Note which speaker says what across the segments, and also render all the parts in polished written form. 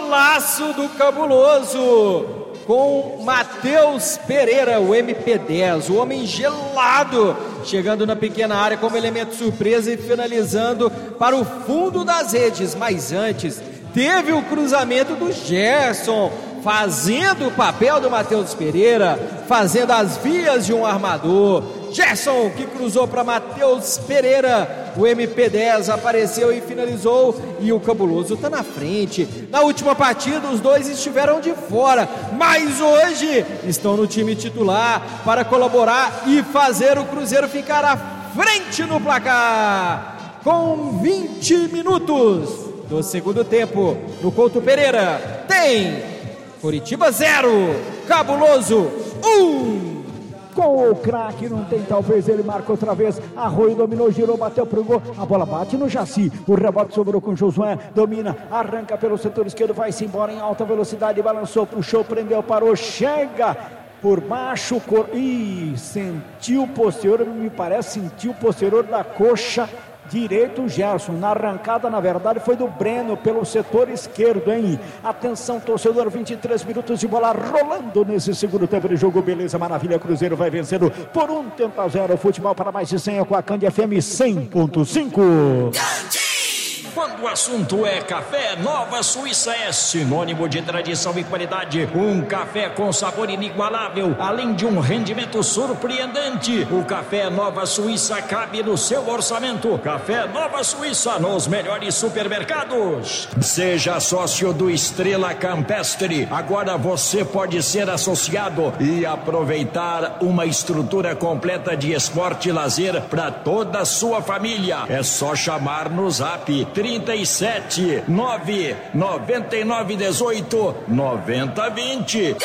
Speaker 1: golaço do Cabuloso com Matheus Pereira, o MP10, o homem gelado, chegando na pequena área como elemento surpresa e finalizando para o fundo das redes. Mas antes, teve o cruzamento do Gerson, fazendo o papel do Matheus Pereira, fazendo as vias de um armador. Gerson que cruzou para Matheus Pereira, o MP10 apareceu e finalizou, e o Cabuloso está na frente. Na última partida os dois estiveram de fora, mas hoje estão no time titular para colaborar e fazer o Cruzeiro ficar à frente no placar. Com 20 minutos do segundo tempo, no Couto Pereira tem Coritiba 0, Cabuloso 1.
Speaker 2: Com o craque, não tem talvez, ele marca outra vez. Arroio dominou, girou, bateu pro gol. A bola bate no Jaci. O rebote sobrou com Josué. Domina, arranca pelo setor esquerdo, vai-se embora em alta velocidade. Balançou, puxou, prendeu, parou. Chega por baixo. Sentiu o posterior, me parece, sentiu o posterior da coxa direito. O Gerson, na arrancada, na verdade, foi do Breno pelo setor esquerdo, hein? Atenção, torcedor, 23 minutos de bola rolando nesse segundo tempo de jogo. Beleza, maravilha, Cruzeiro vai vencendo por 1-0. Futebol para mais de 100 com a Cândia FM 100.5.
Speaker 3: Quando o assunto é café, Nova Suíça é sinônimo de tradição e qualidade. Um café com sabor inigualável, além de um rendimento surpreendente. O café Nova Suíça cabe no seu orçamento. Café Nova Suíça nos melhores supermercados. Seja sócio do Estrela Campestre. Agora você pode ser associado e aproveitar uma estrutura completa de esporte e lazer para toda a sua família. É só chamar no Zap 37 9 99 18 90 20.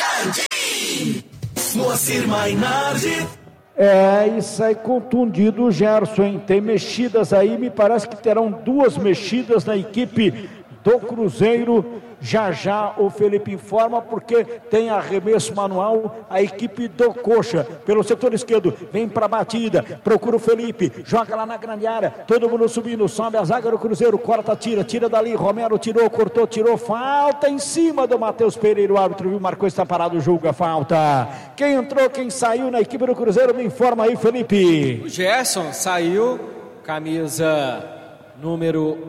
Speaker 4: Moacir Mainardi.
Speaker 2: E sai contundido o Gerson, hein? Tem mexidas aí, me parece que terão 2 mexidas na equipe do Cruzeiro. Já o Felipe informa, porque tem arremesso manual. A equipe do Coxa pelo setor esquerdo vem para a batida, procura o Felipe, joga lá na grande área, todo mundo subindo, sobe a zaga do Cruzeiro, corta, tira dali, Romero tirou, cortou, tirou, falta em cima do Matheus Pereira. O árbitro viu, marcou, está parado, julga falta. Quem entrou, quem saiu na equipe do Cruzeiro, me informa aí, Felipe.
Speaker 1: O Gerson saiu, camisa número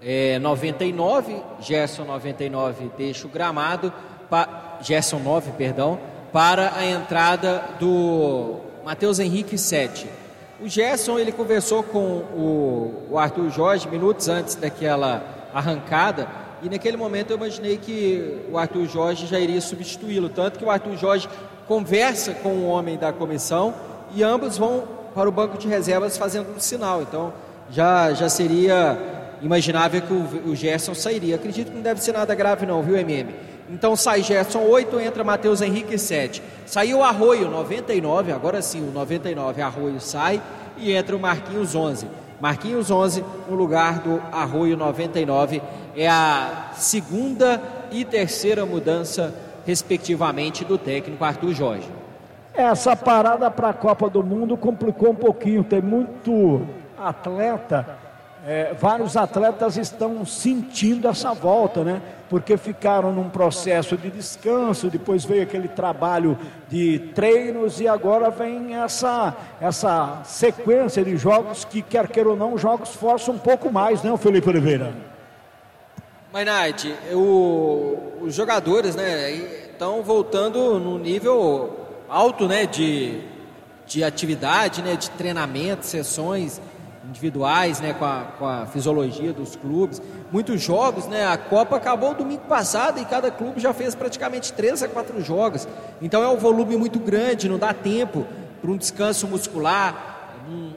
Speaker 1: 99, Gerson 99 deixa o gramado, Gerson 9, perdão, para a entrada do Matheus Henrique 7. O Gerson, ele conversou com o Arthur Jorge minutos antes daquela arrancada, e naquele momento eu imaginei que o Arthur Jorge já iria substituí-lo, tanto que o Arthur Jorge conversa com o homem da comissão e ambos vão para o banco de reservas fazendo um sinal. Então já seria imaginável que o Gerson sairia. Acredito que não deve ser nada grave não, viu, MM? Então sai Gerson 8, entra Matheus Henrique 7. Saiu Arroio 99, agora sim o 99, Arroio sai e entra o Marquinhos 11. Marquinhos 11 no lugar do Arroio 99. É a segunda e terceira mudança, respectivamente, do técnico Arthur Jorge.
Speaker 2: Essa parada para a Copa do Mundo complicou um pouquinho, tem muito atleta. Vários atletas estão sentindo essa volta, né? Porque ficaram num processo de descanso, depois veio aquele trabalho de treinos e agora vem essa sequência de jogos que, quer queira ou não, os jogos forçam um pouco mais, né, Felipe Oliveira?
Speaker 1: Mainardi, os jogadores, né, estão voltando no nível alto, né, de atividade, né, de treinamento, sessões individuais, né, com a fisiologia dos clubes, muitos jogos, né, a Copa acabou domingo passado e cada clube já fez praticamente 3 a 4 jogos, então é um volume muito grande, não dá tempo para um descanso muscular,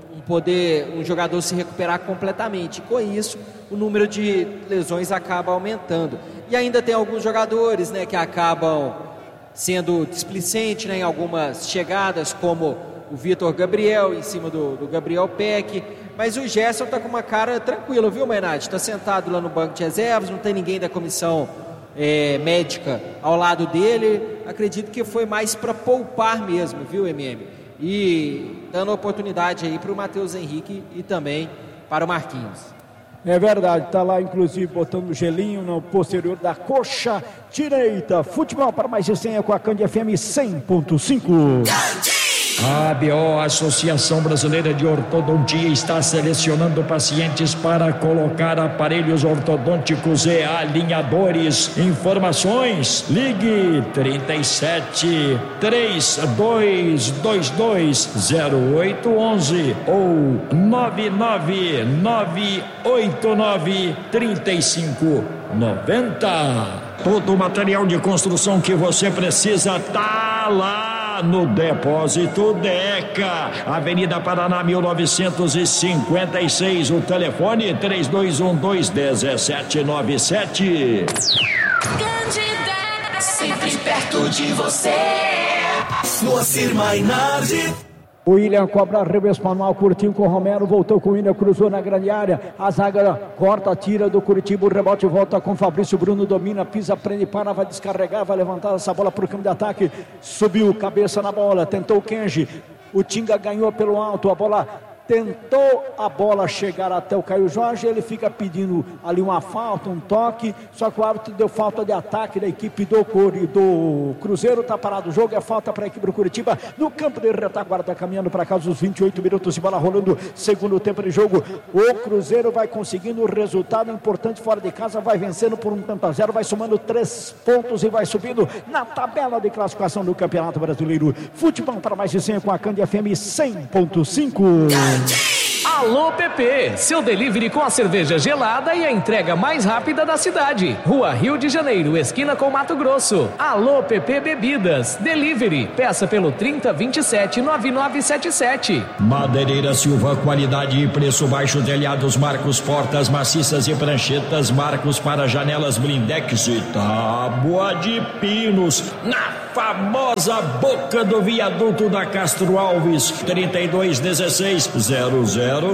Speaker 1: um jogador se recuperar completamente. Com isso, o número de lesões acaba aumentando, e ainda tem alguns jogadores, né, que acabam sendo displicentes, né, em algumas chegadas, como o Vitor Gabriel em cima do Gabriel Peck. Mas o Gerson está com uma cara tranquila, viu, Mainardi? Está sentado lá no banco de reservas, não tem ninguém da comissão médica ao lado dele. Acredito que foi mais para poupar mesmo, viu, MM? E dando oportunidade aí para o Matheus Henrique e também para o Marquinhos.
Speaker 2: É verdade, tá lá inclusive botando gelinho no posterior da coxa direita. Futebol para mais de 100 com a Cândia FM 100.5.
Speaker 3: A ABO, Associação Brasileira de Ortodontia, está selecionando pacientes para colocar aparelhos ortodônticos e alinhadores. Informações: ligue 37 3222 0811 ou 99989 3590. Todo o material de construção que você precisa tá lá no Depósito Deca, Avenida Paraná 1956, o telefone 3212-1797.
Speaker 4: Candidez, sempre perto de você. Moacir Mainardi.
Speaker 2: O William cobra arremesso manual, curtinho com o Romero, voltou com o William, cruzou na grande área, a zaga corta, tira do Curitiba, o rebote volta com Fabrício, Bruno domina, pisa, prende, para, vai descarregar, vai levantar essa bola para o campo de ataque, subiu, cabeça na bola, tentou o Kenji, o Tinga ganhou pelo alto, a bola tentou a bola chegar até o Caio Jorge, ele fica pedindo ali uma falta, um toque, só que o árbitro deu falta de ataque da equipe do Cruzeiro, está parado o jogo, é falta para a equipe do Curitiba, no campo de retaguarda, caminhando para casa os 28 minutos de bola rolando, segundo tempo de jogo, o Cruzeiro vai conseguindo o resultado importante fora de casa, vai vencendo por 1-0, vai somando 3 pontos e vai subindo na tabela de classificação do Campeonato Brasileiro. Futebol para mais de 100 com a Cândia FM 100.5.
Speaker 5: Alô PP, seu delivery com a cerveja gelada e a entrega mais rápida da cidade. Rua Rio de Janeiro, esquina com Mato Grosso. Alô PP Bebidas, delivery, peça pelo 3027-9977.
Speaker 3: Madeireira Silva, qualidade e preço baixo, telhados, marcos, portas maciças e pranchetas, marcos para janelas blindex e tábua de pinos, na famosa boca do viaduto da Castro Alves, 3216-0060.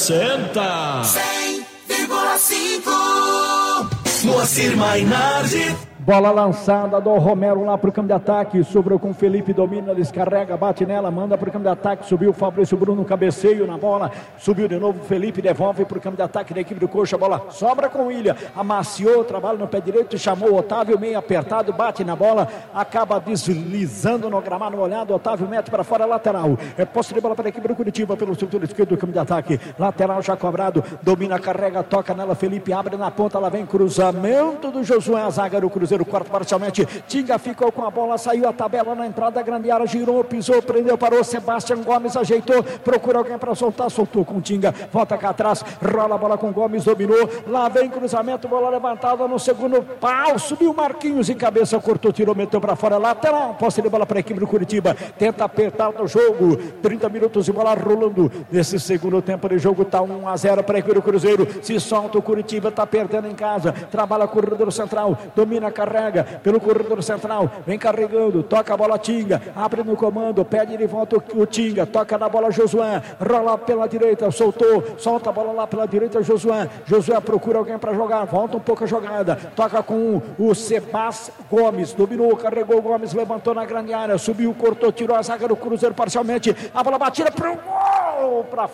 Speaker 4: 100,5 Moacir Mainardi.
Speaker 2: Bola lançada do Romero lá para o campo de ataque, sobrou com Felipe, domina, descarrega, bate nela, manda para o campo de ataque, subiu o Fabrício Bruno, cabeceio na bola, subiu de novo Felipe, devolve para o campo de ataque da equipe do Coxa, a bola sobra com o William, amaciou, trabalha no pé direito, chamou o Otávio, meio apertado, bate na bola, acaba deslizando no gramado molhado, Otávio mete para fora, lateral, é posse de bola para a equipe do Curitiba, pelo setor esquerdo do campo de ataque, lateral já cobrado, domina, carrega, toca nela, Felipe abre na ponta, lá vem cruzamento do Josué, a zaga do Cruzeiro, quarto parcialmente, Tinga ficou com a bola, saiu a tabela na entrada da grande área, girou, pisou, prendeu, parou, Sebastião Gomes ajeitou, procura alguém para soltar, soltou com Tinga, volta cá atrás, rola a bola com Gomes, dominou, lá vem cruzamento, bola levantada no segundo pau, subiu Marquinhos e cabeça, cortou, tirou, meteu para fora, lateral, posse de bola para a equipe do Curitiba, tenta apertar no jogo, 30 minutos de bola rolando, nesse segundo tempo de jogo, tá 1-0 para a equipe do Cruzeiro, se solta o Curitiba, tá perdendo em casa, trabalha corredor central, domina, carrega pelo corredor central, vem carregando, toca a bola Tinga, abre no comando, pede de volta o Tinga, toca na bola Josué, rola pela direita, soltou, solta a bola lá pela direita Josué procura alguém para jogar, volta um pouco a jogada, toca com o Sebastião Gomes, dominou, carregou Gomes, levantou na grande área, subiu, cortou, tirou a zaga do Cruzeiro parcialmente, a bola batida para o gol, para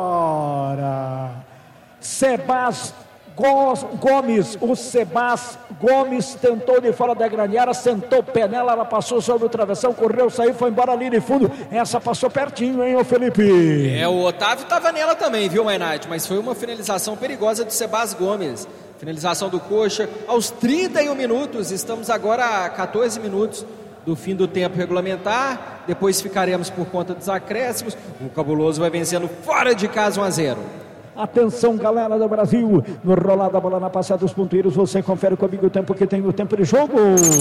Speaker 2: fora, Sebastião Gomes, o Sebastião Gomes tentou de fora da grande área, sentou o pé nela, ela passou sobre o travessão, correu, saiu, foi embora ali de fundo, essa passou pertinho, hein, ô Felipe?
Speaker 1: O Otávio estava nela também, viu, Mainardi? Mas foi uma finalização perigosa do Sebastião Gomes, finalização do Coxa, aos 31 minutos, estamos agora a 14 minutos do fim do tempo regulamentar, depois ficaremos por conta dos acréscimos, o Cabuloso vai vencendo fora de casa 1-0.
Speaker 2: Atenção, galera do Brasil, no rolar da bola na passada dos ponteiros, você confere comigo o tempo que tem o tempo de jogo.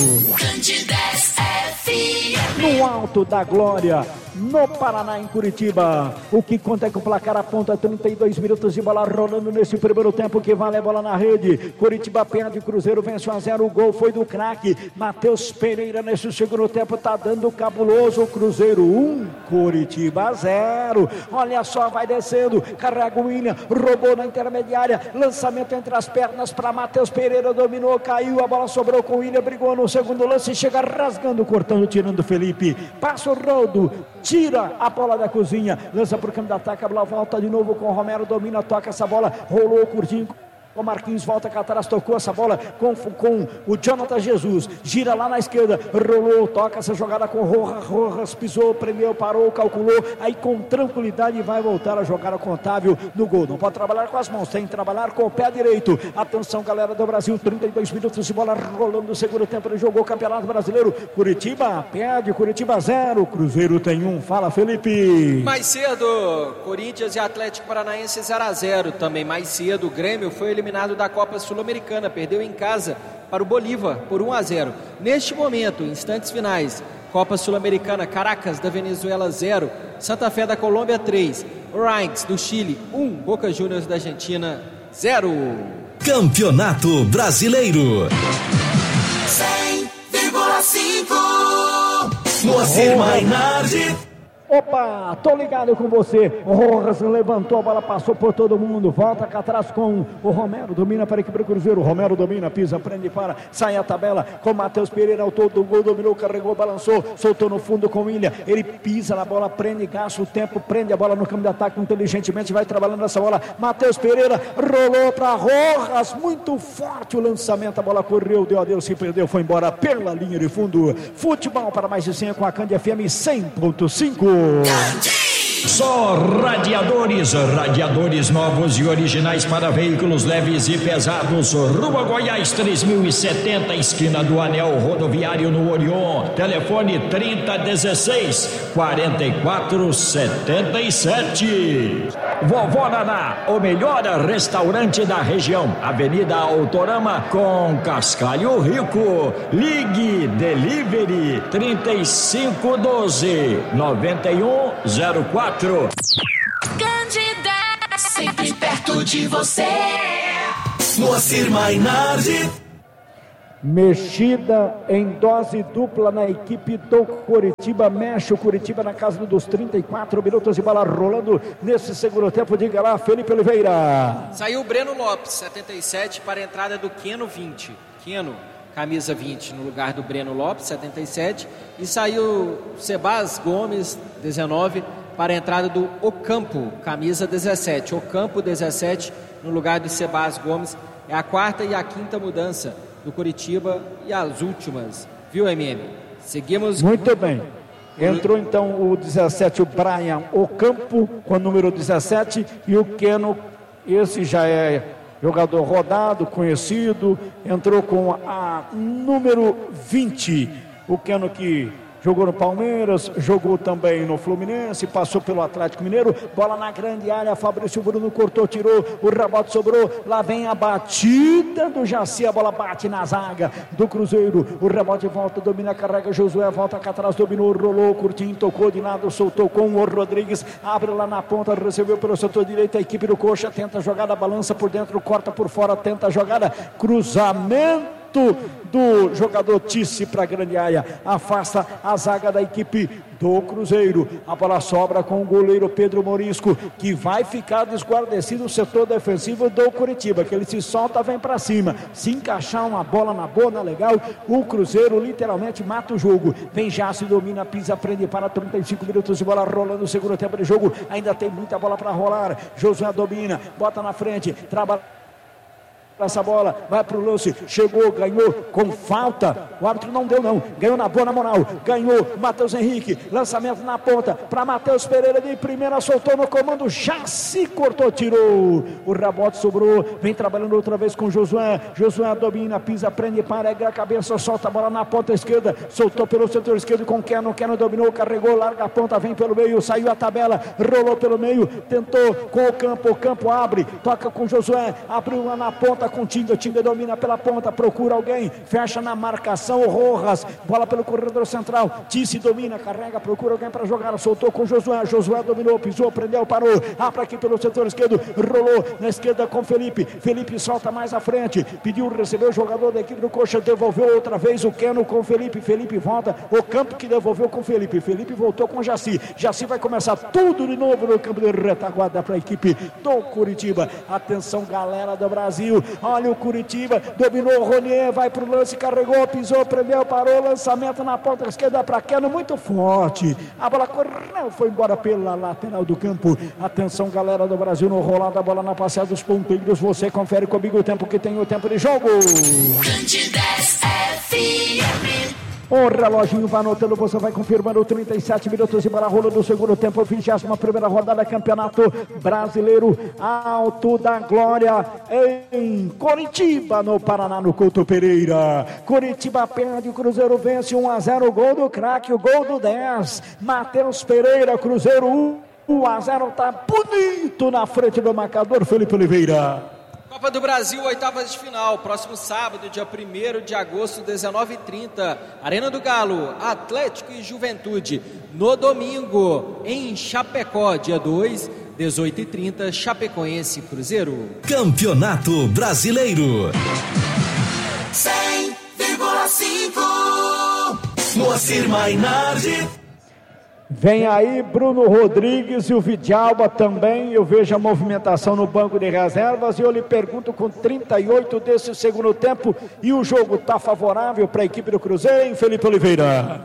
Speaker 2: No alto da glória, no Paraná, em Curitiba, o que conta é que o placar aponta 32 minutos de bola rolando nesse primeiro tempo, que vale a bola na rede, Curitiba perde, Cruzeiro vence 1-0, o gol foi do craque, Matheus Pereira nesse segundo tempo, tá dando Cabuloso, Cruzeiro 1, Curitiba 0, olha só, vai descendo, carrega o William, roubou na intermediária, lançamento entre as pernas para Matheus Pereira, dominou, caiu, a bola sobrou com o William, brigou no segundo lance, chega rasgando, cortando, tirando Felipe, passa o Roldo, tira a bola da cozinha, lança para o campo de ataque, a bola volta de novo com o Romero, domina, toca essa bola, rolou curtinho o Marquinhos volta cá atrás, tocou essa bola com o Jonathan Jesus, gira lá na esquerda, rolou, toca essa jogada com Rojas, pisou, prendeu, parou, calculou, aí com tranquilidade vai voltar a jogar com Otávio no gol. Não pode trabalhar com as mãos, tem que trabalhar com o pé direito. Atenção, galera do Brasil, 32 minutos de bola rolando no segundo tempo, ele jogou o Campeonato Brasileiro. Curitiba perde, Curitiba 0, Cruzeiro tem 1. Fala, Felipe.
Speaker 1: Mais cedo, Corinthians e Atlético Paranaense 0-0. Também mais cedo, o Grêmio foi eliminado da Copa Sul-Americana, perdeu em casa para o Bolívar por 1-0. Neste momento, instantes finais, Copa Sul-Americana, Caracas da Venezuela 0, Santa Fé da Colômbia 3, Rainhos do Chile 1, Boca Juniors da Argentina 0.
Speaker 4: Campeonato Brasileiro 100,5 Moacir Mainardi.
Speaker 2: Opa, tô ligado com você. O Rojas levantou a bola, passou por todo mundo. Volta cá atrás com o Romero. Domina para a equipe do Cruzeiro. Romero domina, pisa, prende, para. Sai a tabela com Matheus Pereira. Autor do gol, dominou, carregou, balançou. Soltou no fundo com o Ilha. Ele pisa na bola, prende, gasta o tempo. Prende a bola no campo de ataque inteligentemente. Vai trabalhando essa bola. Matheus Pereira rolou para Rojas. Muito forte o lançamento. A bola correu, deu adeus, se perdeu. Foi embora pela linha de fundo. Futebol para mais de 100 com a Cândia FM 100.5.
Speaker 3: Só radiadores novos e originais para veículos leves e pesados. Rua Goiás 3070, esquina do Anel Rodoviário no Orion. Telefone 3016-4477. Vovó Naná, o melhor restaurante da região. Avenida Autorama com Cascalho Rico. Ligue Delivery 3512-9104.
Speaker 4: Cândida, sempre perto de você. Moacir Mainardi.
Speaker 2: Mexida em dose dupla na equipe do Curitiba. Mexe o Curitiba na casa dos 34 minutos de bola rolando nesse segundo tempo. Diga lá, Felipe Oliveira.
Speaker 1: Saiu o Breno Lopes, 77, para a entrada do Keno, 20. Keno, camisa 20, no lugar do Breno Lopes, 77. E saiu Sebas Gomes, 19, para a entrada do Ocampo, camisa 17. Ocampo, 17, no lugar do Sebas Gomes. É a quarta e a quinta mudança do Curitiba e as últimas, viu, MM? Seguimos.
Speaker 2: Muito bem. Entrou então o 17, o Brian Ocampo, com o número 17, e o Keno, esse já é jogador rodado, conhecido, entrou com a número 20. O Keno que jogou no Palmeiras, jogou também no Fluminense, passou pelo Atlético Mineiro. Bola na grande área, Fabrício Bruno cortou, tirou, o rebote sobrou. Lá vem a batida do Jaci, a bola bate na zaga do Cruzeiro. O rebote volta, domina, carrega Josué, volta cá atrás, dominou, rolou, Curtinho, tocou de lado, soltou com o Rodrigues, abre lá na ponta, recebeu pelo setor direito a equipe do Coxa, tenta a jogada, balança por dentro, corta por fora, tenta a jogada, cruzamento do jogador Tice para a grande área, afasta a zaga da equipe do Cruzeiro. A bola sobra com o goleiro Pedro Morisco, que vai ficar desguarnecido o setor defensivo do Curitiba, que ele se solta, vem para cima. Se encaixar uma bola na boa, legal, o Cruzeiro literalmente mata o jogo. Vem já, se domina, pisa, prende para 35 minutos de bola rolando no segundo tempo de jogo. Ainda tem muita bola para rolar. Josué domina, bota na frente, trabalha essa bola, vai pro lance, chegou, ganhou com falta, o árbitro não deu não, ganhou na boa, na moral, ganhou, Matheus Henrique, lançamento na ponta, para Matheus Pereira de primeira, soltou no comando, já se cortou, tirou, o rebote sobrou, vem trabalhando outra vez com Josué domina, pisa, prende, para, a cabeça, solta a bola na ponta esquerda, soltou pelo setor esquerdo com Keno dominou, carregou, larga a ponta, vem pelo meio, saiu a tabela, rolou pelo meio, tentou com o campo abre, toca com Josué, abriu lá na ponta, com Tinga domina pela ponta, procura alguém, fecha na marcação, o Rojas, bola pelo corredor central, Tice domina, carrega, procura alguém para jogar, soltou com Josué dominou, pisou, prendeu, parou, abre aqui pelo setor esquerdo, rolou na esquerda com Felipe solta mais à frente, pediu, recebeu o jogador da equipe do Coxa, devolveu outra vez o Keno com Felipe volta, o campo que devolveu com Felipe voltou com Jaci vai começar tudo de novo no campo de retaguarda para a equipe do Curitiba. Atenção, galera do Brasil, olha o Curitiba, dominou o Ronier, vai pro lance, carregou, pisou, prendeu, parou, lançamento na ponta esquerda para Keno, muito forte, a bola correu, foi embora pela lateral do campo. Atenção, galera do Brasil, no rolado, a bola na passeada dos ponteiros, você confere comigo o tempo que tem, o tempo de jogo. O reloginho vai anotando, você vai confirmando 37 minutos de bola rola do segundo tempo, 21ª rodada, Campeonato Brasileiro, Alto da Glória, em Coritiba, no Paraná, no Couto Pereira. Coritiba perde, o Cruzeiro vence 1-0, gol do craque, o gol do 10, Matheus Pereira, Cruzeiro 1-0, tá bonito na frente do marcador, Felipe Oliveira.
Speaker 1: Copa do Brasil, oitavas de final, próximo sábado, dia 1º de agosto, 19h30, Arena do Galo, Atlético e Juventude. No domingo, em Chapecó, dia 2, 18h30, Chapecoense Cruzeiro.
Speaker 4: Campeonato Brasileiro. 100,5 Moacir Mainardi.
Speaker 2: Vem aí Bruno Rodrigues e o Vidalba também. Eu vejo a movimentação no banco de reservas e eu lhe pergunto, com 38 desse segundo tempo, e o jogo está favorável para a equipe do Cruzeiro, hein, Felipe Oliveira?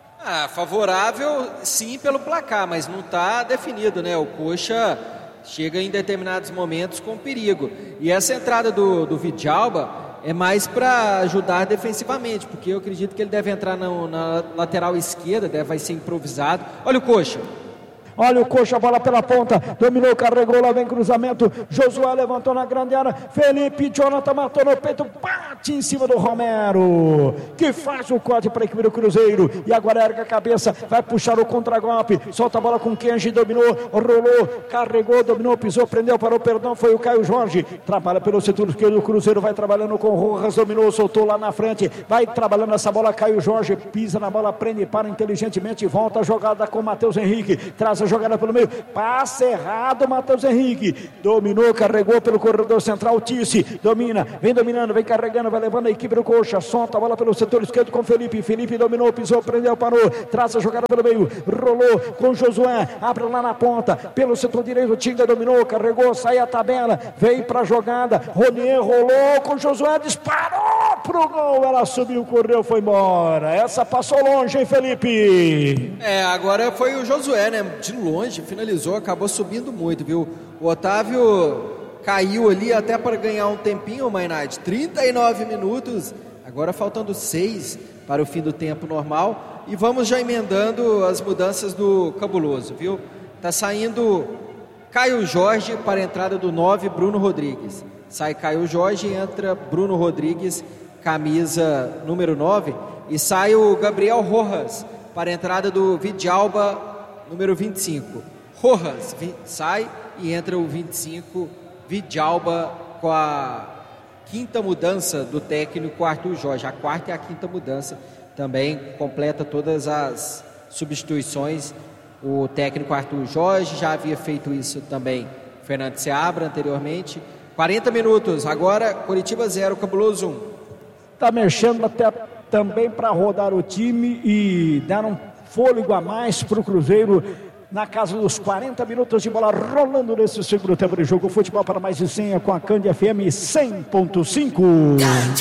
Speaker 1: Favorável sim pelo placar, mas não está definido, né? O Coxa chega em determinados momentos com perigo. E essa entrada do Vidalba é mais para ajudar defensivamente, porque eu acredito que ele deve entrar na lateral esquerda, vai ser improvisado. Olha o Coxa.
Speaker 2: Olha o Coxa, bola pela ponta, dominou, carregou, lá vem cruzamento, Josué levantou na grande área, Felipe, Jonathan matou no peito, bate em cima do Romero, que faz o corte para a equipe do Cruzeiro, e agora erga a cabeça, vai puxar o contragolpe, solta a bola com Kenji, dominou, rolou, carregou, dominou, pisou, prendeu, parou, perdão, foi o Caio Jorge, trabalha pelo setor esquerdo, o Cruzeiro vai trabalhando com Rojas, dominou, soltou lá na frente, vai trabalhando essa bola, Caio Jorge, pisa na bola, prende, para inteligentemente, volta a jogada com Matheus Henrique, traz a jogada pelo meio, passe errado, Matheus Henrique, dominou, carregou pelo corredor central, Tice, domina, vem dominando, vem carregando, vai levando a equipe do Coxa, solta a bola pelo setor esquerdo com Felipe dominou, pisou, prendeu, parou, traz a jogada pelo meio, rolou com Josué, abre lá na ponta, pelo setor direito, Tinga dominou, carregou, sai a tabela, veio pra jogada, Ronier rolou com Josué, disparou pro gol, ela subiu, correu, foi embora, essa passou longe, hein, Felipe?
Speaker 1: Agora foi o Josué, né, de longe, finalizou, acabou subindo muito, viu? O Otávio caiu ali até para ganhar um tempinho, Mainardi, 39 minutos, agora faltando 6 para o fim do tempo normal, e vamos já emendando as mudanças do Cabuloso, viu? Tá saindo Caio Jorge para a entrada do 9, Bruno Rodrigues. Sai Caio Jorge, entra Bruno Rodrigues, camisa número 9, e sai o Gabriel Rojas para a entrada do Vidalba, número 25. Rojas sai e entra o 25, Vidalba, com a quinta mudança do técnico Arthur Jorge. A quarta e a quinta mudança também completa todas as substituições. O técnico Arthur Jorge já havia feito isso também, Fernando Seabra anteriormente. 40 minutos, agora Coritiba 0, Cabuloso 1.
Speaker 2: Está mexendo até também para rodar o time e dar um fôlego a mais para o Cruzeiro, na casa dos 40 minutos de bola rolando nesse segundo tempo de jogo. Futebol para mais de 100 com a Cândia FM 100.5.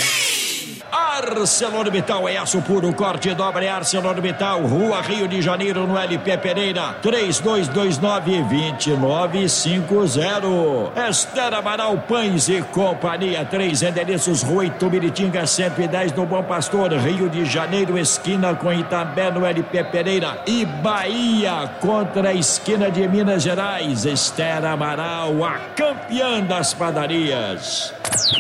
Speaker 3: ArcelorMittal é aço puro, corte dobra, é ArcelorMittal, Rua Rio de Janeiro, no LP Pereira, 3229-2950. Esther Amaral Pães e Companhia, 3 endereços, Rua Itumiritinga 110, no Bom Pastor, Rio de Janeiro, esquina com Itambé, no LP Pereira, e Bahia, contra a esquina de Minas Gerais. Esther Amaral, a campeã das padarias.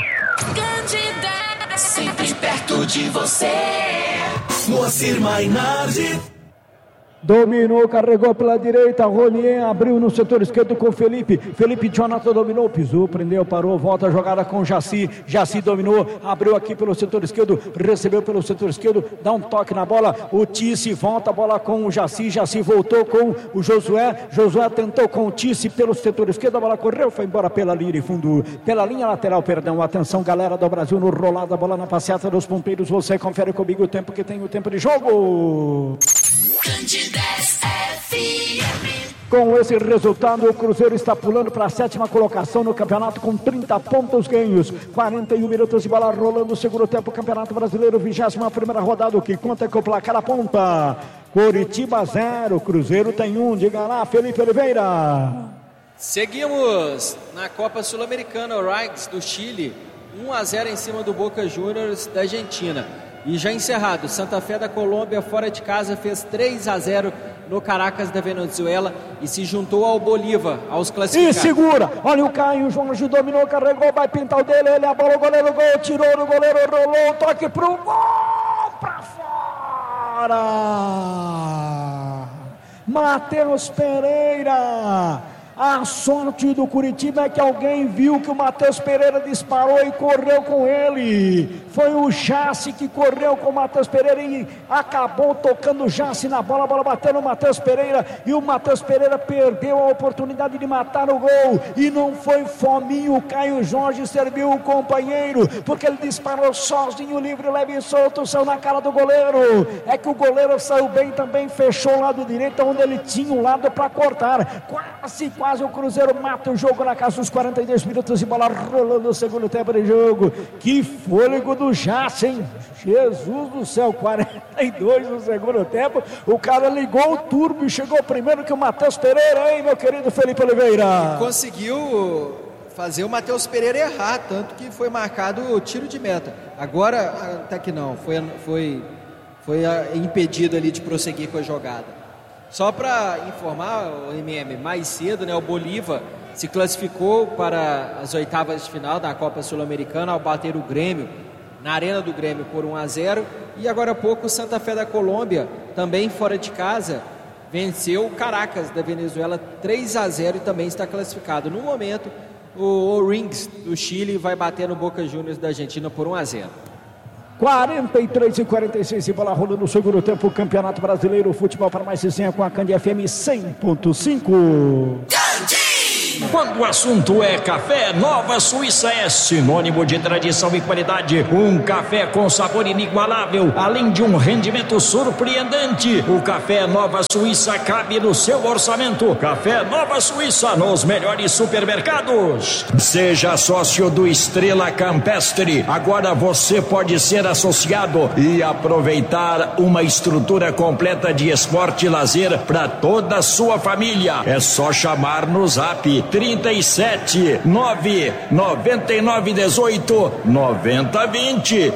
Speaker 4: Sempre perto de você, Moacir Mainardi.
Speaker 2: Dominou, carregou pela direita, Ronier abriu no setor esquerdo com Felipe, Jonathan dominou, pisou, prendeu, parou, volta a jogada com Jaci dominou, abriu aqui pelo setor esquerdo, recebeu pelo setor esquerdo, dá um toque na bola, o Tice volta a bola com o Jaci voltou com o Josué tentou com o Tice pelo setor esquerdo, a bola correu, foi embora pela linha de fundo, pela linha lateral, perdão, atenção galera do Brasil, no rolado, a bola na passeata dos ponteiros, você confere comigo o tempo que tem, o tempo de jogo. Com esse resultado, o Cruzeiro está pulando para a 7ª colocação no campeonato com 30 pontos ganhos. 41 minutos de bola rolando o segundo tempo. Campeonato Brasileiro, 21ª rodada. O que conta é que o placar aponta. Coritiba 0, Cruzeiro tem 1. Diga lá, Felipe Oliveira.
Speaker 1: Seguimos na Copa Sul-Americana, o Rags do Chile, 1-0 em cima do Boca Juniors da Argentina. E já encerrado, Santa Fé da Colômbia fora de casa fez 3-0 no Caracas da Venezuela e se juntou ao Bolívar, aos classificados.
Speaker 2: E segura, olha o Caio Jorge, dominou, carregou, vai pintar o dele, ele a bola, o goleiro, gol, tirou no goleiro, rolou, toque pro gol, pra fora. Matheus Pereira. A sorte do Curitiba é que alguém viu que o Matheus Pereira disparou e correu com ele. Foi o Jace que correu com o Matheus Pereira e acabou tocando o Jace na bola. A bola bateu no Matheus Pereira e o Matheus Pereira perdeu a oportunidade de matar o gol. E não foi fominho, o Caio Jorge serviu o companheiro, porque ele disparou sozinho, livre, leve e solto, saiu na cara do goleiro. É que o goleiro saiu bem também, fechou o lado direito, onde ele tinha um lado para cortar. Quase o Cruzeiro mata o jogo na casa dos 42 minutos de bola rolando o segundo tempo de jogo. Que fôlego do Jace, hein? Jesus do céu, 42 no segundo tempo. O cara ligou o turbo e chegou primeiro que o Matheus Pereira, hein, meu querido Felipe Oliveira?
Speaker 1: E conseguiu fazer o Matheus Pereira errar, tanto que foi marcado o tiro de meta. Agora, até que não, foi impedido ali de prosseguir com a jogada. Só para informar, o MM, mais cedo, né, o Bolívar se classificou para as oitavas de final da Copa Sul-Americana ao bater o Grêmio, na Arena do Grêmio por 1-0. E agora há pouco o Santa Fé da Colômbia, também fora de casa, venceu o Caracas da Venezuela 3-0 e também está classificado. No momento, o Rings do Chile vai bater no Boca Juniors da Argentina por 1-0.
Speaker 2: 43 e 46 e bola rolando no segundo tempo. Campeonato Brasileiro, futebol para mais de 100 com a Candy FM 100.5.
Speaker 3: Quando o assunto é café, Nova Suíça é sinônimo de tradição e qualidade. Um café com sabor inigualável, além de um rendimento surpreendente. O café Nova Suíça cabe no seu orçamento. Café Nova Suíça nos melhores supermercados. Seja sócio do Estrela Campestre. Agora você pode ser associado e aproveitar uma estrutura completa de esporte e lazer para toda a sua família. É só chamar no Zap 37 9 99 18 90 20.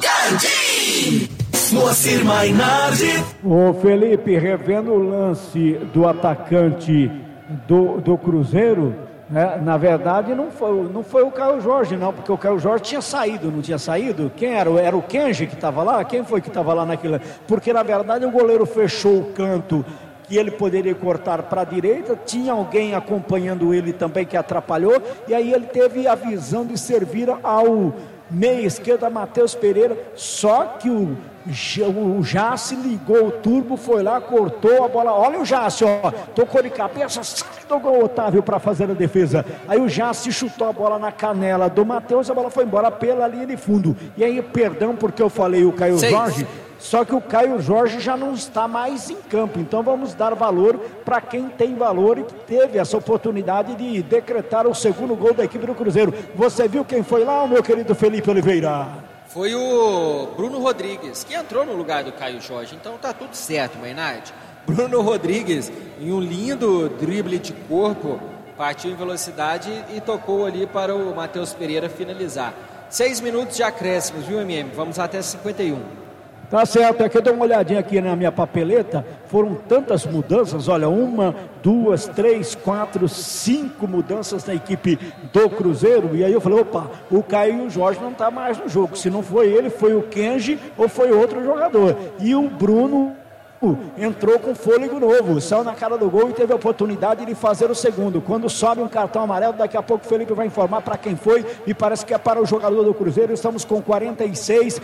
Speaker 4: Moacir Mainardi.
Speaker 2: O Felipe, revendo o lance do atacante do Cruzeiro, né? Na verdade não foi o Caio Jorge não, porque o Caio Jorge tinha saído, não tinha saído? Quem era? Era o Kenji que estava lá? Quem foi que estava lá naquilo? Porque na verdade o goleiro fechou o canto que ele poderia cortar para a direita, tinha alguém acompanhando ele também que atrapalhou, e aí ele teve a visão de servir ao meia esquerda, Matheus Pereira, só que o Jace ligou o turbo, foi lá, cortou a bola, olha o Jace, ó, tocou de cabeça, tocou o Otávio para fazer a defesa, aí o Jace chutou a bola na canela do Matheus, a bola foi embora pela linha de fundo, e aí, perdão porque eu falei o Caio Jorge, só que o Caio Jorge já não está mais em campo, então vamos dar valor para quem tem valor e que teve essa oportunidade de decretar o segundo gol da equipe do Cruzeiro. Você viu quem foi lá, meu querido Felipe Oliveira?
Speaker 1: Foi o Bruno Rodrigues, que entrou no lugar do Caio Jorge, então tá tudo certo, Mainardi. Bruno Rodrigues, em um lindo drible de corpo, partiu em velocidade e tocou ali para o Matheus Pereira finalizar. 6 minutos de acréscimos, viu, MM? Vamos até 51.
Speaker 2: Tá certo, é que eu dou uma olhadinha aqui na minha papeleta, foram tantas mudanças, olha, 1, 2, 3, 4, 5 mudanças na equipe do Cruzeiro, e aí eu falei, opa, o Caio Jorge não está mais no jogo, se não foi ele, foi o Kenji ou foi outro jogador, e o Bruno entrou com fôlego novo, saiu na cara do gol e teve a oportunidade de fazer o segundo. Quando sobe um cartão amarelo, daqui a pouco o Felipe vai informar para quem foi, e parece que é para o jogador do Cruzeiro. Estamos com 46,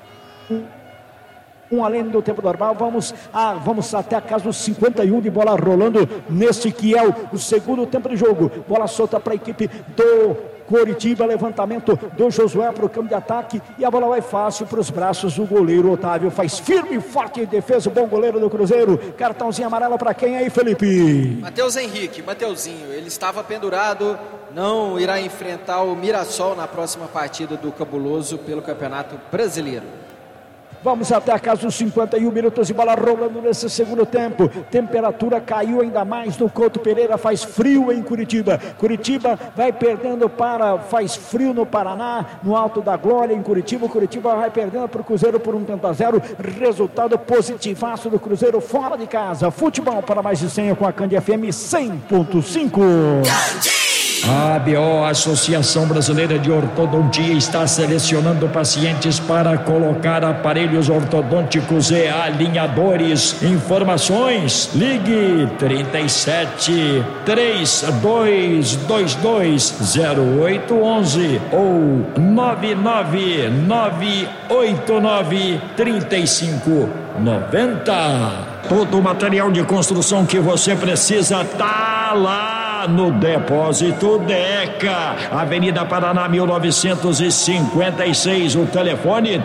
Speaker 2: além do tempo normal, vamos até a casa dos 51 de bola rolando neste que é o segundo tempo de jogo. Bola solta para a equipe do Coritiba, levantamento do Josué para o campo de ataque e a bola vai fácil para os braços do goleiro Otávio. Faz firme e forte defesa, o bom goleiro do Cruzeiro. Cartãozinho amarelo para quem aí, Felipe?
Speaker 1: Matheus Henrique, Mateuzinho, ele estava pendurado, não irá enfrentar o Mirassol na próxima partida do Cabuloso pelo Campeonato Brasileiro.
Speaker 2: Vamos até a casa dos 51 minutos de bola rolando nesse segundo tempo. Temperatura caiu ainda mais no Couto Pereira, faz frio em Curitiba. Curitiba vai perdendo faz frio no Paraná, no Alto da Glória em Curitiba. Curitiba vai perdendo para o Cruzeiro por 1-0. Resultado positivaço do Cruzeiro fora de casa. Futebol para mais de 100 com a Cândia FM 100.5.
Speaker 3: A ABO, Associação Brasileira de Ortodontia, está selecionando pacientes para colocar aparelhos ortodônticos e alinhadores. Informações: ligue 37 3222 0811 ou 99989 3590. Todo o material de construção que você precisa tá lá no Depósito Deca, Avenida Paraná 1956, o telefone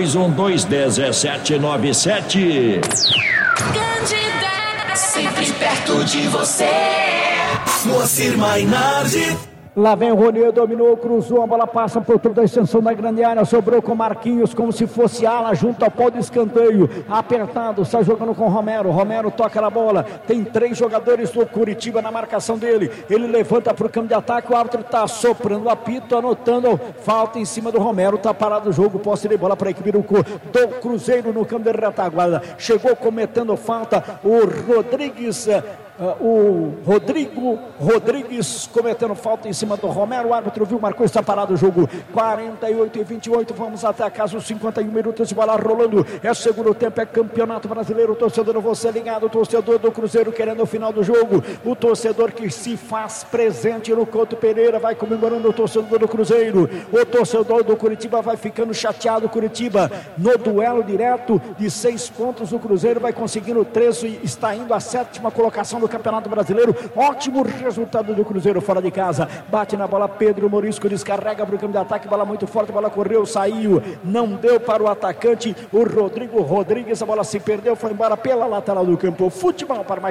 Speaker 3: 3212-1797.
Speaker 4: Candida, sempre perto de você. Moacir Mainardi.
Speaker 2: Lá vem o Ronier, dominou, cruzou, a bola passa por toda a extensão da grande área, sobrou com Marquinhos como se fosse ala, junto ao pau de escanteio, apertado, está jogando com Romero. Romero toca na bola, tem 3 jogadores do Curitiba na marcação dele, ele levanta para o campo de ataque, o árbitro está soprando o apito, anotando falta em cima do Romero, está parado o jogo, posse de bola para a equipe do Cruzeiro no campo de retaguarda, chegou cometendo falta o Rodrigues. O Rodrigo Rodrigues cometendo falta em cima do Romero, o árbitro viu, marcou, está parado o jogo. 48-28, vamos até a casa, os 51 minutos de bola rolando, é segundo tempo, é Campeonato Brasileiro. Torcedor, você ligado, o torcedor do Cruzeiro querendo o final do jogo, o torcedor que se faz presente no Couto Pereira vai comemorando, o torcedor do Cruzeiro. O torcedor do Curitiba vai ficando chateado. Curitiba no duelo direto de 6 pontos, o Cruzeiro vai conseguindo 13 e está indo à 7ª colocação do Campeonato Brasileiro. Ótimo resultado do Cruzeiro fora de casa. Bate na bola Pedro Morisco, descarrega para o campo de ataque, bola muito forte, bola correu, saiu, não deu para o atacante, o Rodrigo Rodrigues, a bola se perdeu, foi embora pela lateral do campo. Futebol para mais